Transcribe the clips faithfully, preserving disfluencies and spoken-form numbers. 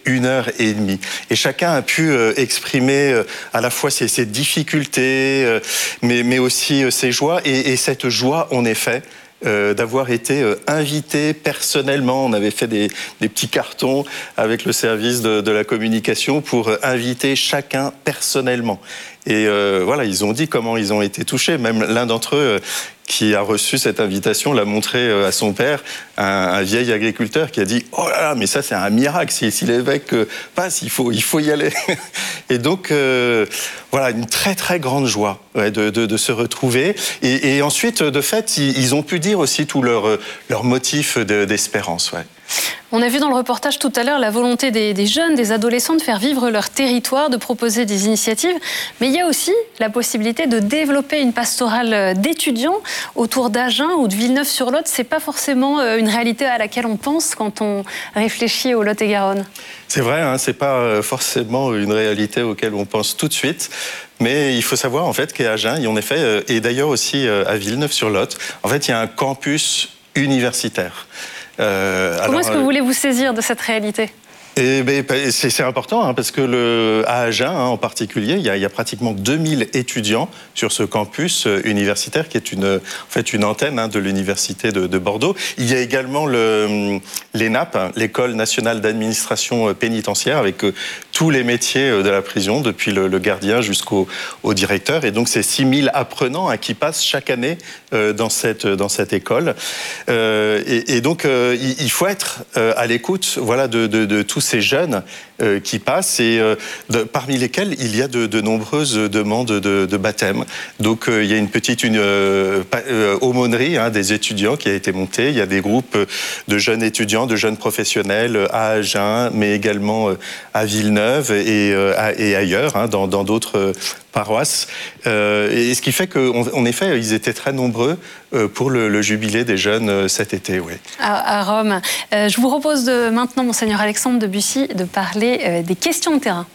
une heure et demie. Et chacun a pu euh, exprimer euh, à la fois ses, ses difficultés, euh, mais, mais aussi euh, ses joies. Et, et cette joie, en effet, Euh, d'avoir été euh, invité personnellement. On avait fait des, des petits cartons avec le service de, de la communication pour euh, inviter chacun personnellement. Et euh, voilà, ils ont dit comment ils ont été touchés. Même l'un d'entre eux, euh, qui a reçu cette invitation, l'a montré euh, à son père, un, un vieil agriculteur qui a dit « Oh là là, mais ça c'est un miracle, si, si l'évêque euh, passe, il faut, il faut y aller ». Et donc, euh, voilà, une très très grande joie ouais, de, de, de se retrouver. Et, et ensuite, de fait, ils, ils ont pu dire aussi tout leur, leur motif de, d'espérance. Ouais. On a vu dans le reportage tout à l'heure la volonté des, des jeunes, des adolescents de faire vivre leur territoire, de proposer des initiatives. Mais il y a aussi la possibilité de développer une pastorale d'étudiants autour d'Agen ou de Villeneuve-sur-Lot. Ce n'est pas forcément une réalité à laquelle on pense quand on réfléchit au Lot-et-Garonne. C'est vrai, hein, ce n'est pas forcément une réalité auquel on pense tout de suite. Mais il faut savoir en fait qu'à Agen, en effet, et d'ailleurs aussi à Villeneuve-sur-Lot, en fait, il y a un campus universitaire. Euh, Comment alors, est-ce que vous voulez vous saisir de cette réalité ? Et ben, c'est, c'est important hein, parce que le, à Agen hein, en particulier, il y, a, il y a pratiquement deux mille étudiants sur ce campus euh, universitaire qui est une, en fait, une antenne hein, de l'université de, de Bordeaux. Il y a également le, l'E N A P, hein, l'École nationale d'administration pénitentiaire, avec euh, tous les métiers de la prison, depuis le, le gardien jusqu'au au directeur. Et donc, c'est six mille apprenants hein, qui passent chaque année euh, dans, cette, dans cette école. Euh, et, et donc, euh, il, il faut être euh, à l'écoute voilà, de, de, de tous ces jeunes euh, qui passent et euh, de, parmi lesquels il y a de, de nombreuses demandes de, de baptême. Donc euh, il y a une petite une, euh, euh, aumônerie hein, des étudiants qui a été montée. Il y a des groupes de jeunes étudiants, de jeunes professionnels à Agen, mais également euh, à Villeneuve et, euh, à, et ailleurs, hein, dans, dans d'autres paroisses. Euh, et ce qui fait qu'en en effet, ils étaient très nombreux euh, pour le, le jubilé des jeunes euh, cet été. Oui. À, à Rome. Euh, je vous propose de, maintenant, Monseigneur Alexandre de Bussy, de parler euh, des questions de terrain.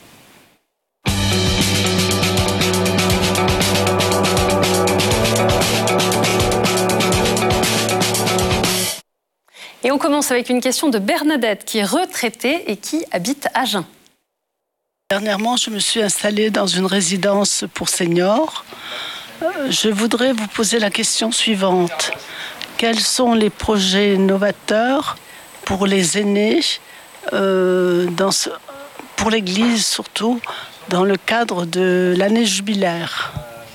Et on commence avec une question de Bernadette, qui est retraitée et qui habite Agen. Dernièrement, je me suis installée dans une résidence pour seniors. Je voudrais vous poser la question suivante. Quels sont les projets novateurs pour les aînés, euh, dans ce, pour l'Église surtout, dans le cadre de l'année jubilaire ?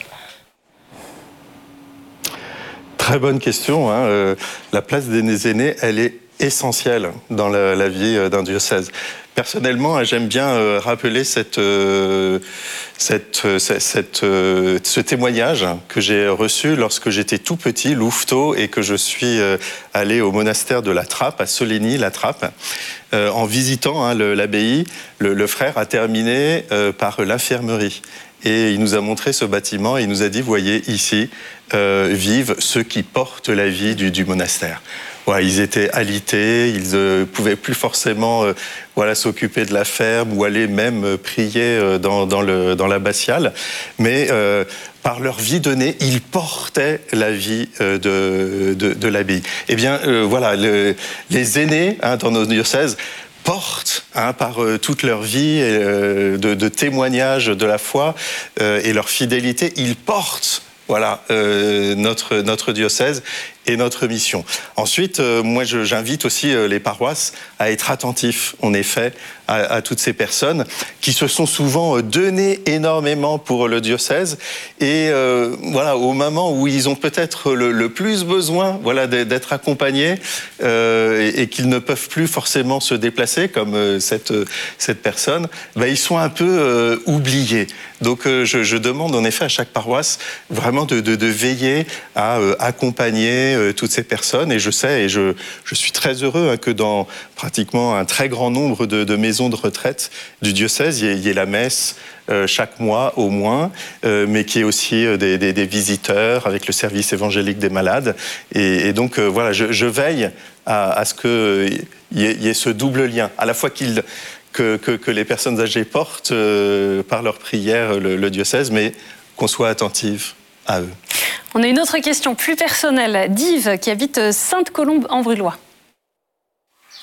Très bonne question. Hein. Euh, la place des aînés, elle est essentielle dans la, la vie d'un diocèse. Personnellement, j'aime bien euh, rappeler cette, euh, cette, cette, cette, euh, ce témoignage que j'ai reçu lorsque j'étais tout petit, louveteau, et que je suis euh, allé au monastère de la Trappe, à Soligny-la Trappe. Euh, en visitant hein, le, l'abbaye, le, le frère a terminé euh, par l'infirmerie. Et il nous a montré ce bâtiment et il nous a dit, voyez, ici euh, vivent ceux qui portent la vie du, du monastère. Voilà, ils étaient alités, ils ne euh, pouvaient plus forcément euh, voilà, s'occuper de la ferme ou aller même euh, prier euh, dans, dans, le, dans l'abbatiale. Mais euh, par leur vie donnée, ils portaient la vie euh, de, de, de l'abbaye. Eh bien, euh, voilà, le, les aînés hein, dans nos diocèses portent hein, par euh, toute leur vie euh, de, de témoignages de la foi euh, et leur fidélité, ils portent voilà, euh, notre, notre diocèse et notre mission. Ensuite, euh, moi, je, j'invite aussi euh, les paroisses à être attentifs, en effet, à, à toutes ces personnes qui se sont souvent euh, données énormément pour le diocèse et euh, voilà, au moment où ils ont peut-être le, le plus besoin voilà, d'être accompagnés euh, et, et qu'ils ne peuvent plus forcément se déplacer comme euh, cette, cette personne, ben, ils sont un peu euh, oubliés. Donc, euh, je, je demande en effet à chaque paroisse vraiment de, de, de veiller à euh, accompagner toutes ces personnes et je sais et je, je suis très heureux hein, que dans pratiquement un très grand nombre de, de maisons de retraite du diocèse, il y ait, il y ait la messe euh, chaque mois au moins, euh, mais qu'il y ait aussi euh, des, des, des visiteurs avec le service évangélique des malades et, et donc euh, voilà, je, je veille à, à ce qu'il euh, y, y ait ce double lien, à la fois qu'il Que, que, que les personnes âgées portent euh, par leur prière le, le diocèse, mais qu'on soit attentif à eux. On a une autre question plus personnelle d'Yves qui habite Sainte-Colombe-en-Brulois.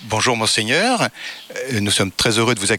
Bonjour Monseigneur, nous sommes très heureux de vous accueillir